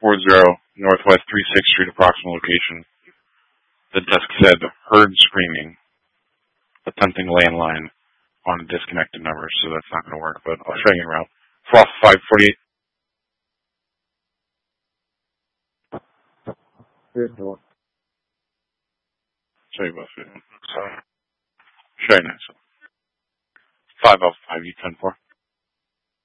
Northwest 36th Street, approximate location. The desk said, heard screaming, attempting landline on a disconnected number, so that's not going to work, but I'll show you en route. Frost 548. Here's the one. Show you both. Sorry. Show you next. 505, U10-4.